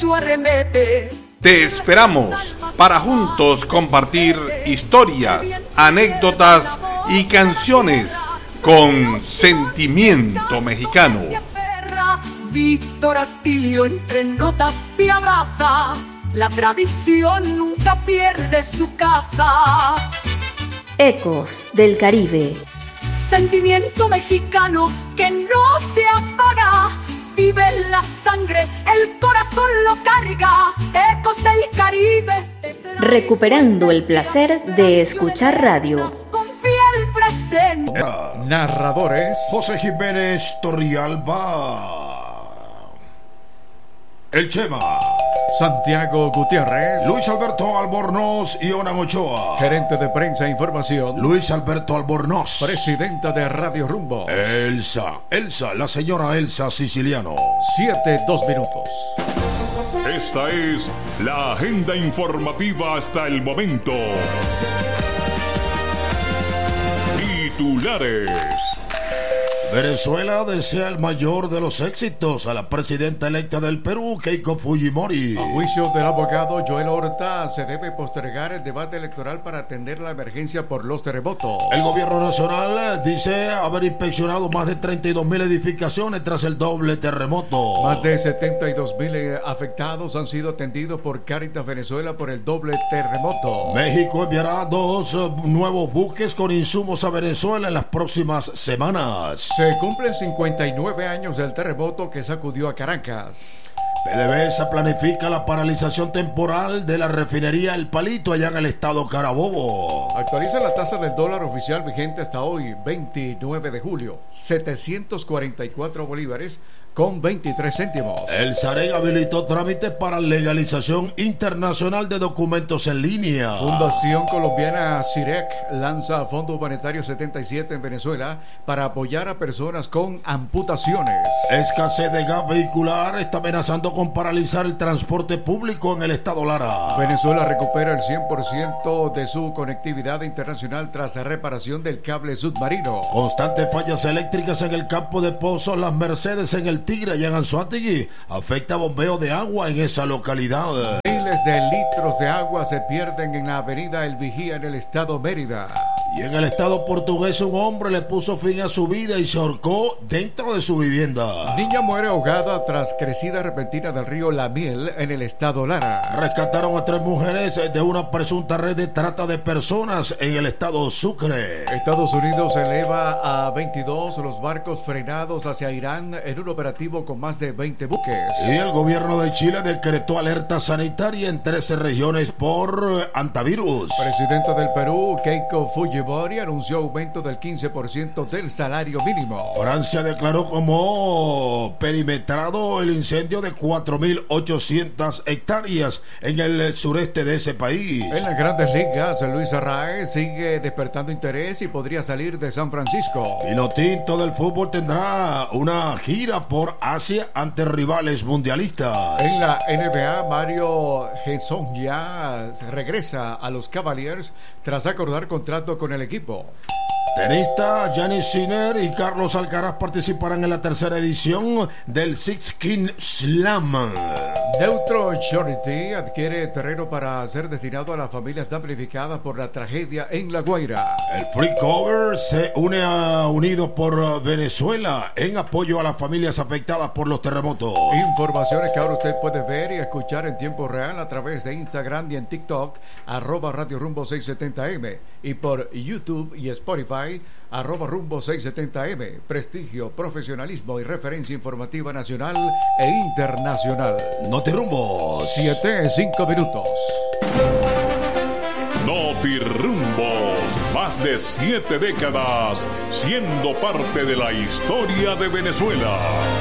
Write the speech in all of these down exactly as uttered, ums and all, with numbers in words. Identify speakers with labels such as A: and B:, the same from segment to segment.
A: arremete.
B: Te esperamos para juntos compartir historias, anécdotas y canciones con sentimiento mexicano.
A: Víctor Atilio entre notas te abraza. La tradición nunca pierde su casa.
C: Ecos del Caribe.
A: Sentimiento mexicano que no se apaga. Vive en la sangre, el corazón lo carga. Ecos del Caribe.
C: Recuperando el placer de escuchar radio.
A: Con fiel presente.
D: Narradores: José Jiménez Torrialba, El Chema, Santiago Gutiérrez, Luis Alberto Albornoz y Onan Ochoa. Gerente de prensa e información: Luis Alberto Albornoz. Presidenta de Radio Rumbo: Elsa, Elsa, la señora Elsa Siciliano. Siete, dos minutos.
E: Esta es la agenda informativa hasta el momento. Titulares.
D: Venezuela desea el mayor de los éxitos a la presidenta electa del Perú, Keiko Fujimori.
F: A juicio del abogado Joel Horta, se debe postergar el debate electoral para atender la emergencia por los terremotos.
D: El gobierno nacional dice haber inspeccionado más de treinta y dos mil edificaciones tras el doble terremoto.
F: Más de setenta y dos mil afectados han sido atendidos por Cáritas Venezuela por el doble terremoto.
D: México enviará dos nuevos buques con insumos a Venezuela en las próximas semanas.
F: Se cumplen cincuenta y nueve años del terremoto que sacudió a Caracas.
D: PDVSA planifica la paralización temporal de la refinería El Palito allá en el estado Carabobo.
F: Actualiza la tasa del dólar oficial vigente hasta hoy, veintinueve de julio, setecientos cuarenta y cuatro bolívares con veintitrés céntimos.
D: El SAREN habilitó trámites para legalización internacional de documentos en línea.
F: Fundación Colombiana CIREC lanza Fondo Humanitario setenta y siete en Venezuela para apoyar a personas con amputaciones.
D: Escasez de gas vehicular está amenazando con paralizar el transporte público en el estado Lara.
F: Venezuela recupera el cien por ciento de su conectividad internacional tras la reparación del cable submarino.
D: Constantes fallas eléctricas en el campo de Pozos Las Mercedes en el Tigre y en Anzoátegui afecta bombeo de agua en esa localidad.
F: Miles de litros de agua se pierden en la avenida El Vigía en el estado Mérida.
D: Y en el estado portugués un hombre le puso fin a su vida y se ahorcó dentro de su vivienda.
F: Niña muere ahogada tras crecida repentina del río La Miel en el estado Lara.
D: Rescataron a tres mujeres de una presunta red de trata de personas en el estado Sucre.
F: Estados Unidos eleva a veintidós los barcos frenados hacia Irán en un operativo con más de veinte buques.
D: Y el gobierno de Chile decretó alerta sanitaria en trece regiones por antivirus.
F: Presidenta del Perú, Keiko Fujimori, anunció aumento del quince por ciento del salario mínimo.
D: Francia declaró como perimetrado el incendio de cuatro mil ochocientas hectáreas en el sureste de ese país.
F: En las grandes ligas, Luis Arraez sigue despertando interés y podría salir de San Francisco.
D: Vinotinto del fútbol tendrá una gira por Asia ante rivales mundialistas.
F: En la N B A, Mario Hezonja ya regresa a los Cavaliers tras acordar contrato con el equipo.
D: Tenista Giannis Sinner y Carlos Alcaraz participarán en la tercera edición del Six King Slam.
F: Neutro Charity adquiere terreno para ser destinado a las familias damnificadas por la tragedia en La Guaira.
D: El Free Cover se une a Unidos por Venezuela en apoyo a las familias afectadas por los terremotos.
F: Informaciones que ahora usted puede ver y escuchar en tiempo real a través de Instagram y en TikTok, arroba Radio Rumbo seiscientos setenta eme, y por YouTube y Spotify, arroba Rumbo seiscientos setenta eme. Prestigio, profesionalismo y referencia informativa nacional e internacional.
D: Notirrumbos.
F: Siete, cinco minutos.
E: Notirrumbos. Más de siete décadas siendo parte de la historia de Venezuela.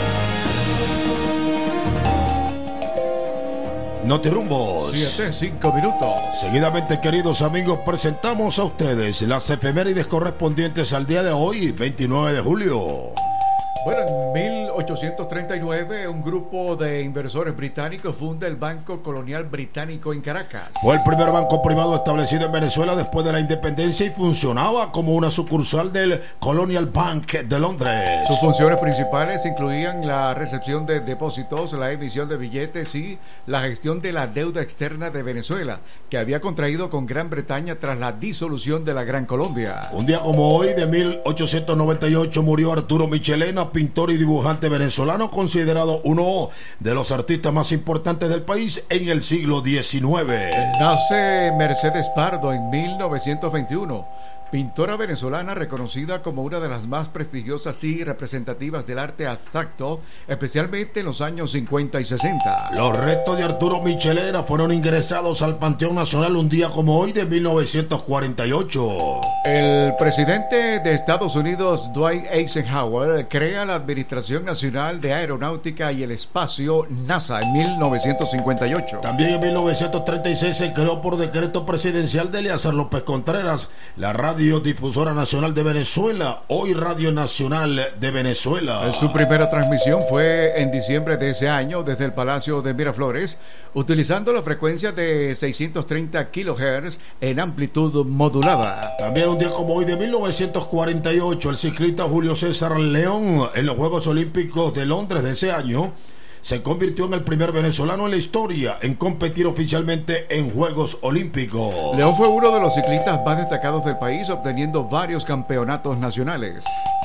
D: Notirrumbos.
F: Siete, cinco minutos.
D: Seguidamente, queridos amigos, presentamos a ustedes las efemérides correspondientes al día de hoy, veintinueve de julio.
F: Bueno, en mil ochocientos treinta y nueve un grupo de inversores británicos funda el Banco Colonial Británico en Caracas.
D: Fue el primer banco privado establecido en Venezuela después de la independencia y funcionaba como una sucursal del Colonial Bank de Londres.
F: Sus funciones principales incluían la recepción de depósitos, la emisión de billetes y la gestión de la deuda externa de Venezuela, que había contraído con Gran Bretaña tras la disolución de la Gran Colombia.
D: Un día como hoy de mil ochocientos noventa y ocho murió Arturo Michelena, pintor y dibujante venezolano, considerado uno de los artistas más importantes del país en el siglo diecinueve.
F: Nace Mercedes Pardo en mil novecientos veintiuno, pintora venezolana reconocida como una de las más prestigiosas y representativas del arte abstracto, especialmente en los años cincuenta y sesenta.
D: Los restos de Arturo Michelena fueron ingresados al Panteón Nacional un día como hoy de mil novecientos cuarenta y ocho.
F: El presidente de Estados Unidos, Dwight Eisenhower, crea la Administración Nacional de Aeronáutica y el Espacio, NASA, en mil novecientos cincuenta y ocho.
D: También en mil novecientos treinta y seis se creó por decreto presidencial de Eleazar López Contreras la Radio Difusora Nacional de Venezuela, hoy Radio Nacional de Venezuela.
F: Su primera transmisión fue en diciembre de ese año desde el Palacio de Miraflores, utilizando la frecuencia de seiscientos treinta kilohertz en amplitud modulada.
D: También un día como hoy de mil novecientos cuarenta y ocho, el ciclista Julio César León, en los Juegos Olímpicos de Londres de ese año, se convirtió en el primer venezolano en la historia en competir oficialmente en Juegos Olímpicos.
F: León fue uno de los ciclistas más destacados del país, obteniendo varios campeonatos nacionales.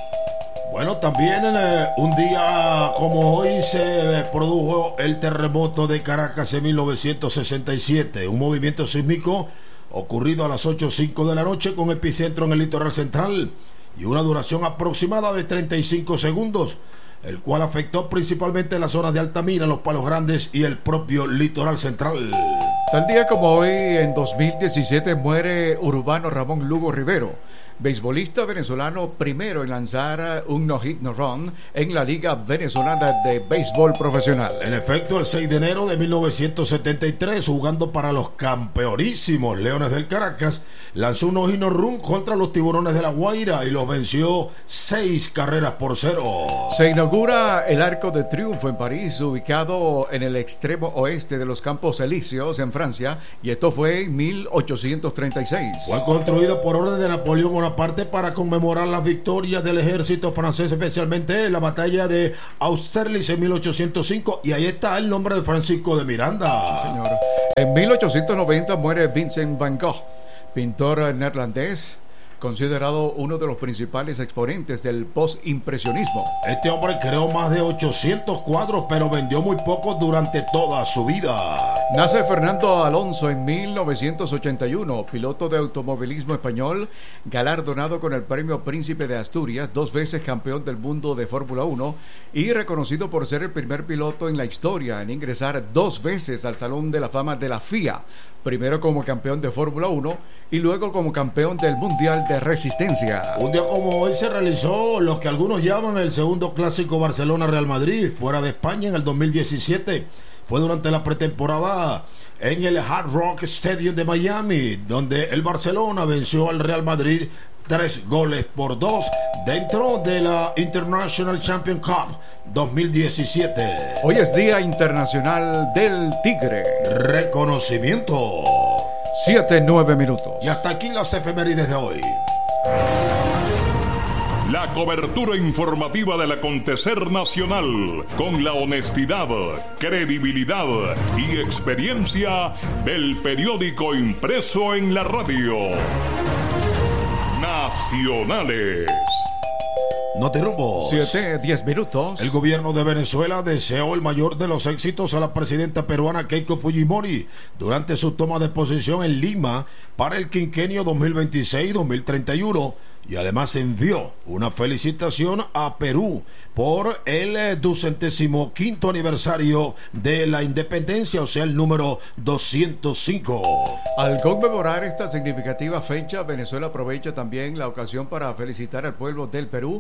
D: Bueno, también eh, un día como hoy se produjo el terremoto de Caracas en mil novecientos sesenta y siete, un movimiento sísmico ocurrido a las ocho o cinco de la noche con epicentro en el litoral central y una duración aproximada de treinta y cinco segundos, el cual afectó principalmente las zonas de Altamira, Los Palos Grandes y el propio litoral central.
F: Tal día como hoy, en dos mil diecisiete, muere Urbano Ramón Lugo Rivero, beisbolista venezolano primero en lanzar un no-hit no-run en la Liga Venezolana de Béisbol Profesional.
D: En efecto, el seis de enero de mil novecientos setenta y tres, jugando para los campeonísimos Leones del Caracas, lanzó un no-hit no-run contra los Tiburones de La Guaira y los venció seis carreras por cero.
F: Se inaugura el Arco de Triunfo en París, ubicado en el extremo oeste de los Campos Elíseos en Francia, y esto fue en mil ochocientos treinta y seis.
D: Fue construido por orden de Napoleón Bonaparte para conmemorar las victorias del ejército francés, especialmente en la batalla de Austerlitz en mil ochocientos cinco, y ahí está el nombre de Francisco de Miranda.
F: Sí, señor. En mil ochocientos noventa muere Vincent van Gogh, pintor neerlandés, considerado uno de los principales exponentes del postimpresionismo.
D: Este hombre creó más de ochocientos cuadros, pero vendió muy pocos durante toda su vida.
F: Nace Fernando Alonso en mil novecientos ochenta y uno, piloto de automovilismo español, galardonado con el Premio Príncipe de Asturias, dos veces campeón del mundo de Fórmula uno y reconocido por ser el primer piloto en la historia en ingresar dos veces al Salón de la Fama de la F I A, primero como campeón de Fórmula uno y luego como campeón del Mundial de Resistencia.
D: Un día como hoy se realizó lo que algunos llaman el segundo clásico Barcelona-Real Madrid fuera de España en el dos mil diecisiete. Fue durante la pretemporada en el Hard Rock Stadium de Miami, donde el Barcelona venció al Real Madrid tres goles por dos dentro de la International Champions Cup dos mil diecisiete.
F: Hoy es Día Internacional del Tigre.
D: Reconocimiento.
F: Siete, nueve minutos.
D: Y hasta aquí las efemérides de hoy.
E: La cobertura informativa del acontecer nacional, con la honestidad, credibilidad y experiencia del periódico impreso en la radio. Nacionales.
D: Notirumbos.
F: Siete, diez minutos.
D: El gobierno de Venezuela deseó el mayor de los éxitos a la presidenta peruana Keiko Fujimori durante su toma de posesión en Lima para el quinquenio dos mil veintiséis dos mil treinta y uno. Y además envió una felicitación a Perú por el ducentésimo quinto aniversario de la independencia, o sea, el número doscientos cinco.
F: Al conmemorar esta significativa fecha, Venezuela aprovecha también la ocasión para felicitar al pueblo del Perú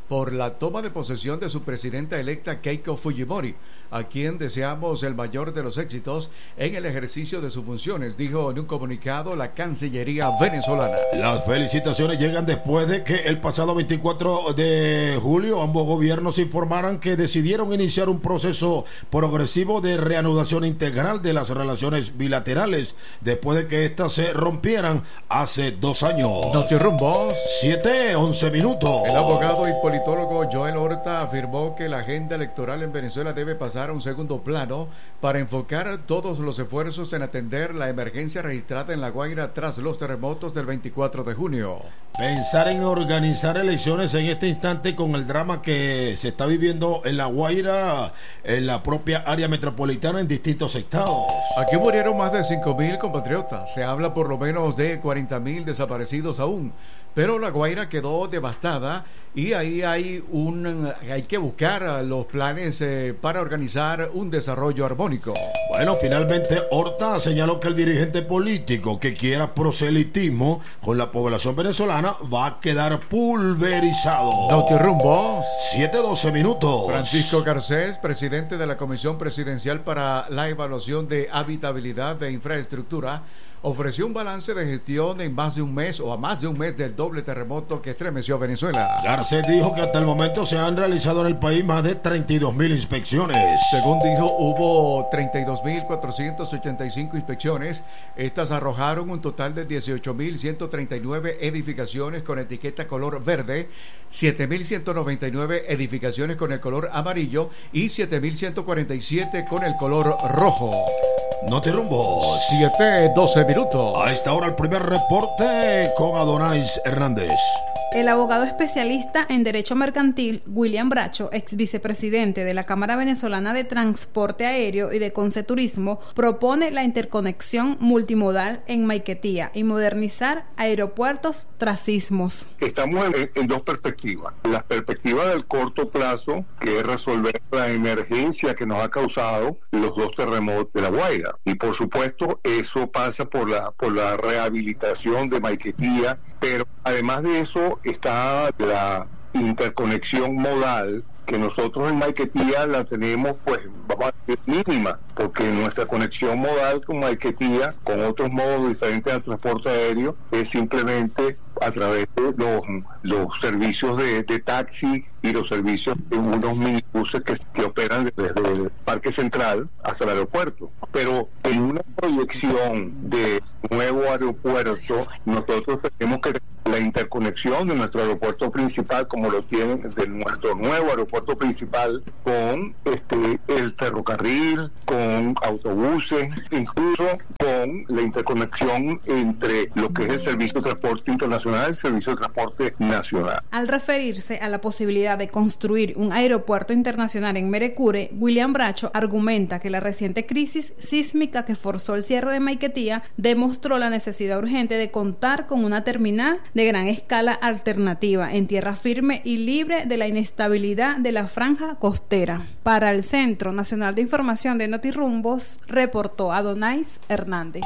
F: por la toma de posesión de su presidenta electa Keiko Fujimori, a quien deseamos el mayor de los éxitos en el ejercicio de sus funciones, dijo en un comunicado la Cancillería venezolana.
D: Las felicitaciones llegan después de que el pasado veinticuatro de julio ambos gobiernos informaran que decidieron iniciar un proceso progresivo de reanudación integral de las relaciones bilaterales después de que éstas se rompieran hace dos años.
F: Notirrumbos.
D: siete, once minutos.
F: El abogado y politólogo Joel Horta afirmó que la agenda electoral en Venezuela debe pasar a un segundo plano para enfocar todos los esfuerzos en atender la emergencia registrada en La Guaira tras los terremotos del veinticuatro de junio.
D: Pensar en organizar elecciones en este instante con el drama que se está viviendo en La Guaira, en la propia área metropolitana, en distintos estados.
F: Aquí murieron más de cinco mil compatriotas. Se habla por lo menos de cuarenta mil desaparecidos aún. Pero La Guaira quedó devastada y ahí hay un hay que buscar los planes eh, para organizar un desarrollo armónico.
D: Bueno, finalmente Horta señaló que el dirigente político que quiera proselitismo con la población venezolana va a quedar pulverizado.
F: Notirrumbos.
D: siete, doce minutos.
F: Francisco Garcés, presidente de la Comisión Presidencial para la Evaluación de Habitabilidad de Infraestructura, ofreció un balance de gestión en más de un mes o a más de un mes del doble terremoto que estremeció a Venezuela.
D: Garcés dijo que hasta el momento se han realizado en el país más de treinta y dos mil inspecciones.
F: Según dijo, hubo treinta y dos mil cuatrocientas ochenta y cinco inspecciones. Estas arrojaron un total de dieciocho mil ciento treinta y nueve edificaciones con etiqueta color verde, siete mil ciento noventa y nueve edificaciones con el color amarillo y siete mil ciento cuarenta y siete con el color rojo.
D: Notirrumbos.
F: siete, doce minutos.
D: A esta hora el primer reporte con Adonais Hernández.
G: El abogado especialista en Derecho Mercantil, William Bracho, ex vicepresidente de la Cámara Venezolana de Transporte Aéreo y de Conceturismo, propone la interconexión multimodal en Maiquetía y modernizar aeropuertos tras sismos.
H: Estamos en, en dos perspectivas. La perspectiva del corto plazo, que es resolver la emergencia que nos ha causado los dos terremotos de La Guaira. Y por supuesto, eso pasa por la, por la rehabilitación de Maiquetía, pero además de eso está la interconexión modal, que nosotros en Maiquetía la tenemos, pues, vamos a decir, mínima, porque nuestra conexión modal con Maiquetía, con otros modos diferentes de transporte aéreo, es simplemente a través de los, los servicios de, de taxi y los servicios de unos minibuses que, que operan desde el Parque Central hasta el aeropuerto. Pero en una proyección de nuevo aeropuerto, nosotros tenemos que la interconexión de nuestro aeropuerto principal, como lo tienen de nuestro nuevo aeropuerto principal, con este el ferrocarril, con autobuses, incluso con la interconexión entre lo que es el servicio de transporte internacional y el servicio de transporte nacional.
G: Al referirse a la posibilidad de construir un aeropuerto internacional en Merecure, William Bracho argumenta que la reciente crisis sísmica que forzó el cierre de Maiquetía demostró la necesidad urgente de contar con una terminal de gran escala alternativa en tierra firme y libre de la inestabilidad de la franja costera. Para el Centro Nacional de Información de Notirrumbos, reportó Adonais Hernández.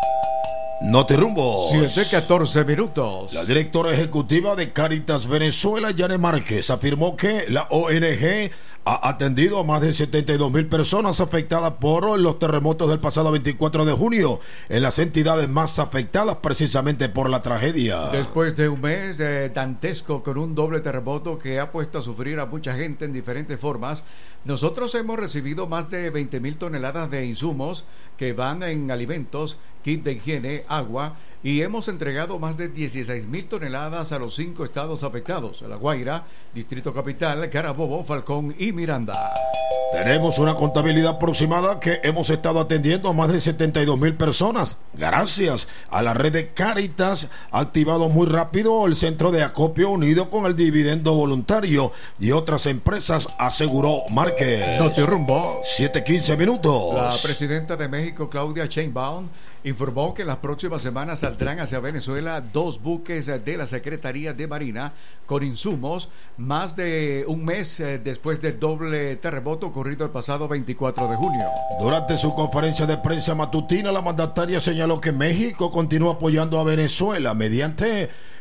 D: Notirrumbos.
F: siete, catorce minutos.
D: La directora ejecutiva de Cáritas Venezuela, Yane Márquez, afirmó que la O N G ha atendido a más de setenta y dos mil personas afectadas por los terremotos del pasado veinticuatro de junio en las entidades más afectadas precisamente por la tragedia.
F: Después de un mes eh, dantesco con un doble terremoto que ha puesto a sufrir a mucha gente en diferentes formas, nosotros hemos recibido más de veinte mil toneladas de insumos que van en alimentos, kit de higiene, agua, y hemos entregado más de dieciséis mil toneladas a los cinco estados afectados: La Guaira, Distrito Capital, Carabobo, Falcón y Miranda.
D: Tenemos una contabilidad aproximada que hemos estado atendiendo a más de setenta y dos mil personas. Gracias a la red de Cáritas, ha activado muy rápido el centro de acopio unido con el dividendo voluntario y otras empresas, aseguró Márquez.
F: Notirrumbos.
D: siete, quince minutos.
F: La presidenta de México, Claudia Sheinbaum, informó que en las próximas semanas saldrán hacia Venezuela dos buques de la Secretaría de Marina con insumos más de un mes después del doble terremoto ocurrido el pasado veinticuatro de junio.
D: Durante su conferencia de prensa matutina, la mandataria señaló que México continúa apoyando a Venezuela mediante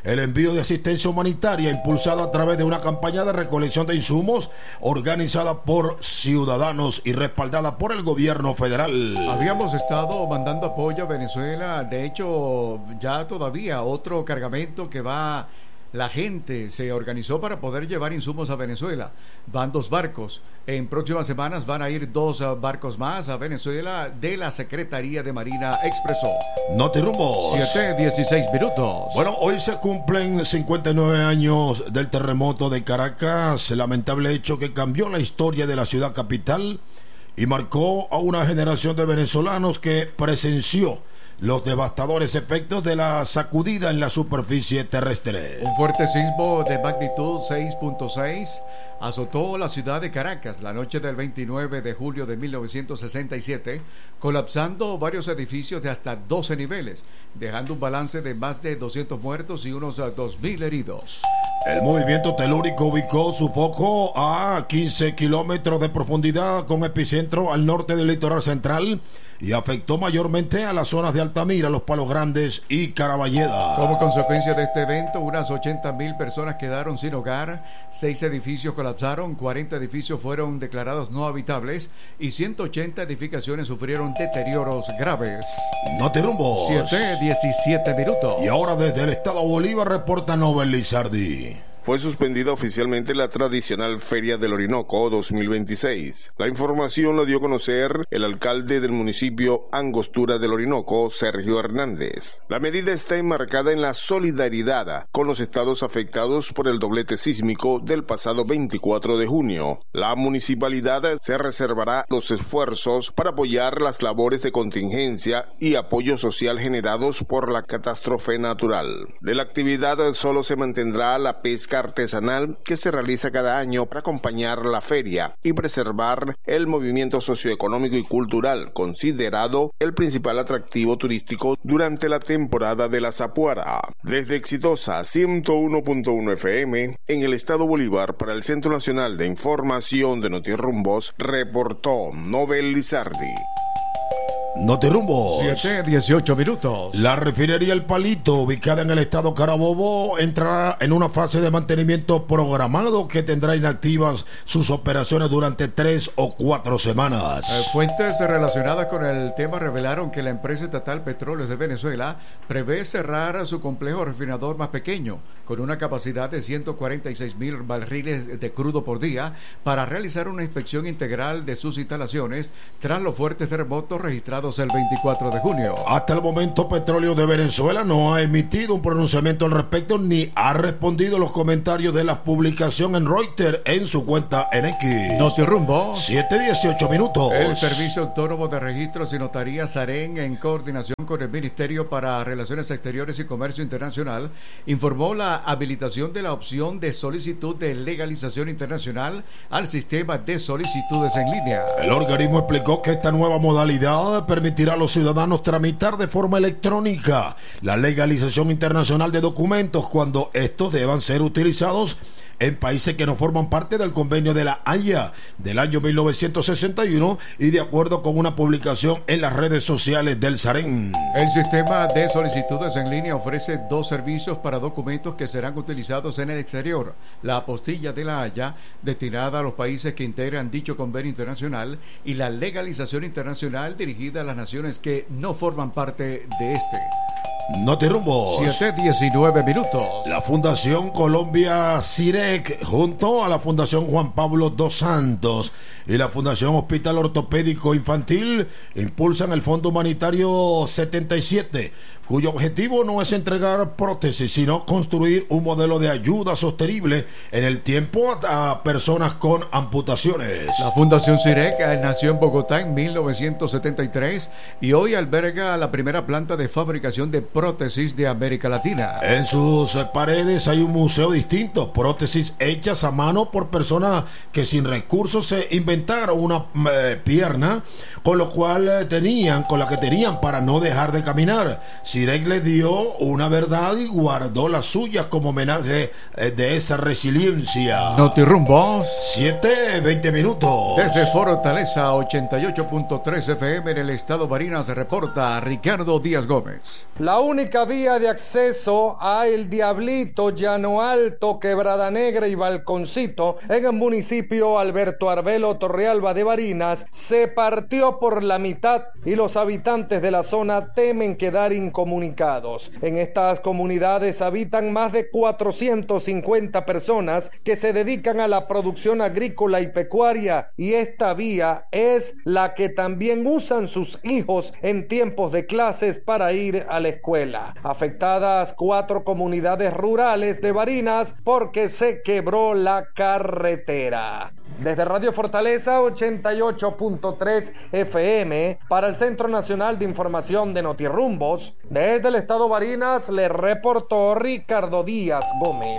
D: el envío de asistencia humanitaria impulsada a través de una campaña de recolección de insumos organizada por ciudadanos y respaldada por el gobierno federal.
F: Habíamos estado mandando apoyo a Venezuela, de hecho ya todavía otro cargamento que va... La gente se organizó para poder llevar insumos a Venezuela. Van dos barcos. En próximas semanas van a ir dos barcos más a Venezuela de la Secretaría de Marina Expreso.
D: Notirumbo.
F: siete dieciséis minutos.
D: Bueno, hoy se cumplen cincuenta y nueve años del terremoto de Caracas. Lamentable hecho que cambió la historia de la ciudad capital y marcó a una generación de venezolanos que presenció los devastadores efectos de la sacudida en la superficie terrestre.
F: Un fuerte sismo de magnitud seis punto seis azotó la ciudad de Caracas la noche del veintinueve de julio de mil novecientos sesenta y siete, colapsando varios edificios de hasta doce niveles, dejando un balance de más de doscientos muertos y unos dos mil heridos.
D: El movimiento telúrico ubicó su foco a quince kilómetros de profundidad, con epicentro al norte del litoral central, y afectó mayormente a las zonas de Altamira, Los Palos Grandes y Caraballeda.
F: Como consecuencia de este evento, unas ochenta mil personas quedaron sin hogar, seis edificios colapsaron, cuarenta edificios fueron declarados no habitables y ciento ochenta edificaciones sufrieron deterioros graves.
D: Notirumbo.
F: siete diecisiete minutos.
D: Y ahora desde el estado Bolívar reporta Nobel Lizardi.
I: Fue suspendida oficialmente la tradicional Feria del Orinoco dos mil veintiséis. La información la dio a conocer el alcalde del municipio Angostura del Orinoco, Sergio Hernández. La medida está enmarcada en la solidaridad con los estados afectados por el doblete sísmico del pasado veinticuatro de junio. La municipalidad se reservará los esfuerzos para apoyar las labores de contingencia y apoyo social generados por la catástrofe natural. De la actividad solo se mantendrá la pesca artesanal que se realiza cada año para acompañar la feria y preservar el movimiento socioeconómico y cultural, considerado el principal atractivo turístico durante la temporada de la Zapuara. Desde Exitosa ciento uno punto uno F M, en el estado Bolívar, para el Centro Nacional de Información de Notirrumbos, reportó Nobel Lizardi.
D: Notirrumbos.
F: siete dieciocho minutos.
D: La refinería El Palito, ubicada en el estado Carabobo, entrará en una fase de mantenimiento programado que tendrá inactivas sus operaciones durante tres o cuatro semanas.
F: Eh, fuentes relacionadas con el tema revelaron que la empresa estatal Petróleos de Venezuela prevé cerrar su complejo refinador más pequeño, con una capacidad de ciento cuarenta y seis mil barriles de crudo por día, para realizar una inspección integral de sus instalaciones tras los fuertes terremotos registrados el veinticuatro de junio.
D: Hasta el momento, Petróleo de Venezuela no ha emitido un pronunciamiento al respecto ni ha respondido los comentarios de la publicación en Reuters en su cuenta en X.
F: Notirumbo.
D: siete dieciocho minutos.
F: El Servicio Autónomo de Registros y Notarías SAREN, en coordinación con el Ministerio para Relaciones Exteriores y Comercio Internacional, informó la habilitación de la opción de solicitud de legalización internacional al sistema de solicitudes en línea.
D: El organismo explicó que esta nueva modalidad permitirá a los ciudadanos tramitar de forma electrónica la legalización internacional de documentos cuando estos deban ser utilizados en países que no forman parte del convenio de la Haya del año mil novecientos sesenta y uno, y de acuerdo con una publicación en las redes sociales del SAREN.
F: El sistema de solicitudes en línea ofrece dos servicios para documentos que serán utilizados en el exterior: la apostilla de la Haya, destinada a los países que integran dicho convenio internacional, y la legalización internacional, dirigida a las naciones que no forman parte de este.
D: Notirrumbos.
F: siete diecinueve minutos.
D: La Fundación Colombia CIREC, junto a la Fundación Juan Pablo dos Santos y la Fundación Hospital Ortopédico Infantil, impulsan el Fondo Humanitario setenta y siete, cuyo objetivo no es entregar prótesis, sino construir un modelo de ayuda sostenible en el tiempo a personas con amputaciones.
F: La Fundación CIREC nació en Bogotá en mil novecientos setenta y tres y hoy alberga la primera planta de fabricación de prótesis de América Latina.
D: En sus paredes hay un museo distinto, prótesis hechas a mano por personas que sin recursos se inventaron una eh, pierna con lo cual eh, tenían, con la que tenían para no dejar de caminar. Sirek le dio una verdad y guardó las suyas como homenaje de esa resiliencia.
F: Notirumbos.
D: siete, veinte minutos.
F: Desde Fortaleza ochenta y ocho punto tres F M en el estado Barinas reporta Ricardo Díaz Gómez.
J: La única vía de acceso a El Diablito, Llano Alto, Quebrada Negra y Balconcito en el municipio Alberto Arbelo Torrealba de Barinas se partió por la mitad y los habitantes de la zona temen quedar incomunicados. En estas comunidades habitan más de cuatrocientas cincuenta personas que se dedican a la producción agrícola y pecuaria, y esta vía es la que también usan sus hijos en tiempos de clases para ir a la escuela. Afectadas cuatro comunidades rurales de Barinas porque se quebró la carretera. Desde Radio Fortaleza ochenta y ocho punto tres F M para el Centro Nacional de Información de Notirumbos, desde el estado Barinas le reportó Ricardo Díaz Gómez.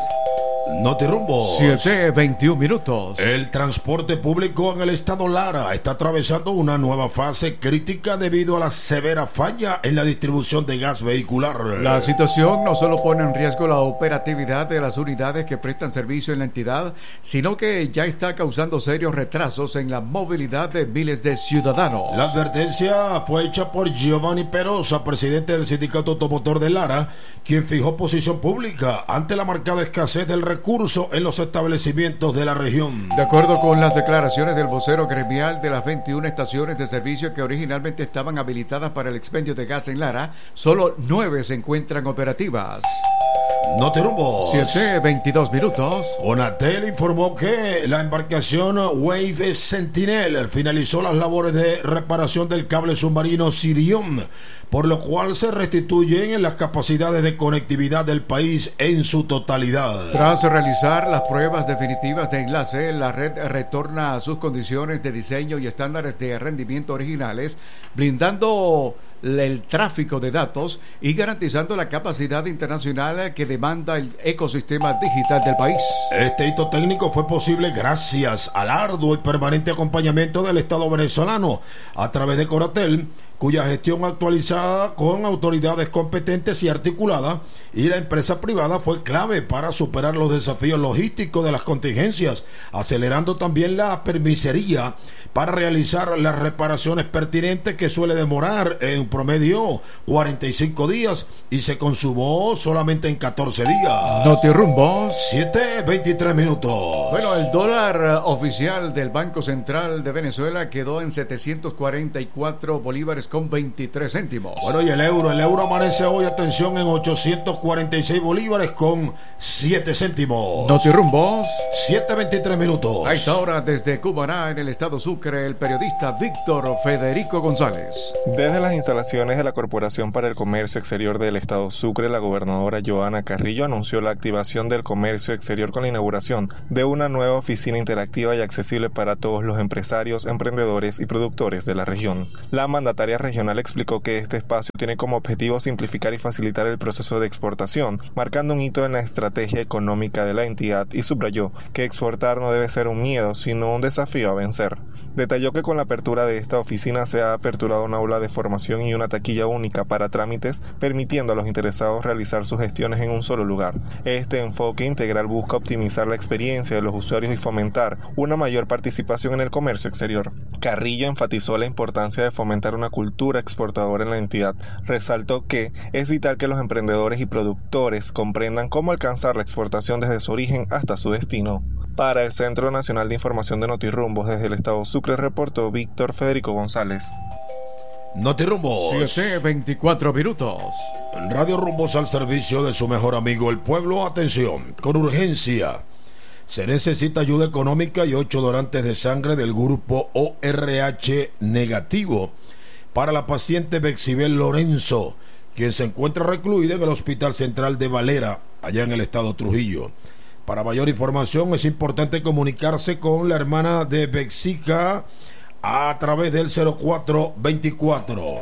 D: Notirumbos.
F: siete, veintiún minutos.
D: El transporte público en el estado Lara está atravesando una nueva fase crítica debido a la severa falla en la distribución de gas vehicular.
F: La situación no solo pone en riesgo la operatividad de las unidades que prestan servicio en la entidad, sino que ya está causando serios retrasos en la movilidad de miles de ciudadanos.
D: La advertencia fue hecha por Giovanni Perosa, presidente del Sindicato Automotor de Lara, quien fijó posición pública ante la marcada escasez del recurso en los establecimientos de la región.
F: De acuerdo con las declaraciones del vocero gremial, de las veintiuna estaciones de servicio que originalmente estaban habilitadas para el expendio de gas en Lara, solo nueve se encuentran operativas.
D: Notirumbos.
F: siete, veintidós minutos.
D: Onatel informó que la embarcación Wave Sentinel finalizó las labores de reparación del cable submarino Sirion, por lo cual se restituyen las capacidades de conectividad del país en su totalidad.
F: Tras realizar las pruebas definitivas de enlace, la red retorna a sus condiciones de diseño y estándares de rendimiento originales, blindando el tráfico de datos y garantizando la capacidad internacional que demanda el ecosistema digital del país.
D: Este hito técnico fue posible gracias al arduo y permanente acompañamiento del Estado venezolano a través de Conatel, cuya gestión actualizada con autoridades competentes y articulada, y la empresa privada fue clave para superar los desafíos logísticos de las contingencias, acelerando también la permisería para realizar las reparaciones pertinentes, que suele demorar en promedio cuarenta y cinco días y se consumó solamente en catorce días.
F: Notirumbos.
D: siete, veintitrés minutos.
F: Bueno, el dólar oficial del Banco Central de Venezuela quedó en setecientos cuarenta y cuatro bolívares con veintitrés céntimos.
D: Bueno, y el euro, el euro amanece hoy, atención, en ochocientos cuarenta y seis bolívares con siete céntimos.
F: Notirumbos.
D: siete, veintitrés minutos.
F: A esta hora, desde Cumaná, en el estado Sucre, el periodista Víctor Federico González.
K: Desde las instalaciones de la Corporación para el Comercio Exterior del estado Sucre, la gobernadora Johanna Carrillo anunció la activación del comercio exterior con la inauguración de una nueva oficina interactiva y accesible para todos los empresarios, emprendedores y productores de la región. La mandataria regional explicó que este espacio tiene como objetivo simplificar y facilitar el proceso de exportación, marcando un hito en la estrategia económica de la entidad, y subrayó que exportar no debe ser un miedo, sino un desafío a vencer. Detalló que con la apertura de esta oficina se ha aperturado un aula de formación y una taquilla única para trámites, permitiendo a los interesados realizar sus gestiones en un solo lugar. Este enfoque integral busca optimizar la experiencia de los usuarios y fomentar una mayor participación en el comercio exterior. Carrillo enfatizó la importancia de fomentar una cultura exportadora en la entidad. Resaltó que es vital que los emprendedores y productores comprendan cómo alcanzar la exportación desde su origen hasta su destino. Para el Centro Nacional de Información de Notirumbos, desde el estado Sucre, reportó Víctor Federico González.
D: Notirumbos.
F: siete, veinticuatro minutos.
D: Radio Rumbos al servicio de su mejor amigo el pueblo. Atención, con urgencia. Se necesita ayuda económica y ocho donantes de sangre del grupo O R H negativo para la paciente Bexibel Lorenzo, quien se encuentra recluida en el Hospital Central de Valera, allá en el estado Trujillo. Para mayor información es importante comunicarse con la hermana de Bexica a través del cero cuatro veinticuatro.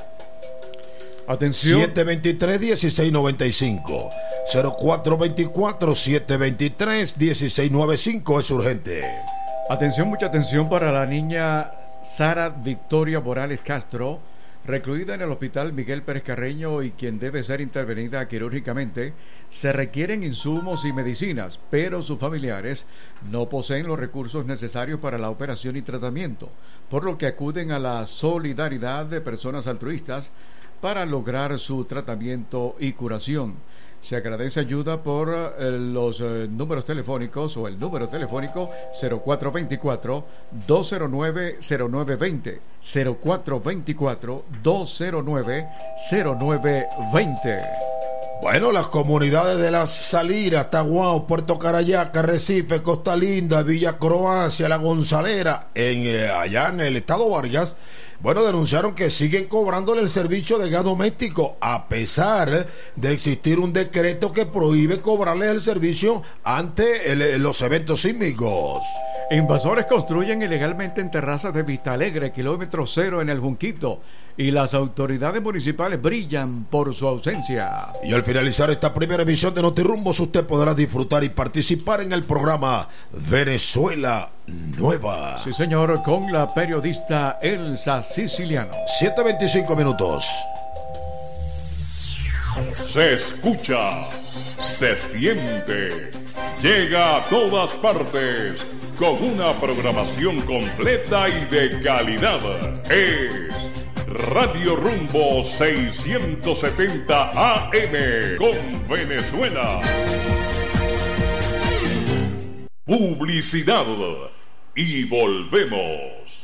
F: Atención.
D: siete veintitrés, dieciséis noventa y cinco. cero cuatro veinticuatro, siete veintitrés, dieciséis noventa y cinco. Es urgente.
F: Atención, mucha atención para la niña Sara Victoria Morales Castro, recluida en el Hospital Miguel Pérez Carreño y quien debe ser intervenida quirúrgicamente, se requieren insumos y medicinas, pero sus familiares no poseen los recursos necesarios para la operación y tratamiento, por lo que acuden a la solidaridad de personas altruistas para lograr su tratamiento y curación. Se agradece ayuda por eh, los eh, números telefónicos o el número telefónico cero cuatro dos cuatro, dos cero nueve, cero nueve dos cero, cero cuatro dos cuatro, dos cero nueve, cero nueve dos cero.
L: Bueno, las comunidades de Las Salinas, Taguao, Puerto Carayaca, Recife, Costa Linda, Villa Croacia, La Gonzalera, en, eh, allá en el estado Vargas, bueno, denunciaron que siguen cobrándole el servicio de gas doméstico a pesar de existir un decreto que prohíbe cobrarles el servicio ante el, los eventos sísmicos.
F: Invasores construyen ilegalmente en terrazas de Vista Alegre, kilómetro cero en el Junquito, y las autoridades municipales brillan por su ausencia.
L: Y al finalizar esta primera emisión de Notirumbos, usted podrá disfrutar y participar en el programa Venezuela Nueva.
F: Sí, señor, con la periodista Elsa Siciliano.
L: siete veinticinco minutos.
E: Se escucha, se siente, llega a todas partes con una programación completa y de calidad. Es Radio Rumbo seiscientos setenta A M con Venezuela. Publicidad y volvemos.